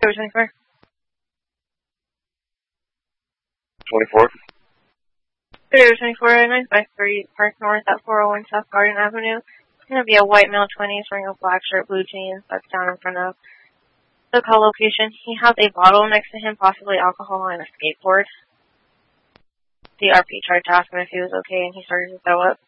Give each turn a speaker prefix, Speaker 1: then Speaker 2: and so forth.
Speaker 1: 24.
Speaker 2: 24.
Speaker 1: 24, 953, Park North at 401 South Garden Avenue. It's going to be a white male 20s wearing a black shirt, blue jeans. That's down in front of the call location. He has a bottle next to him, possibly alcohol, and a skateboard. The RP tried to ask him if he was okay, and he started to throw up.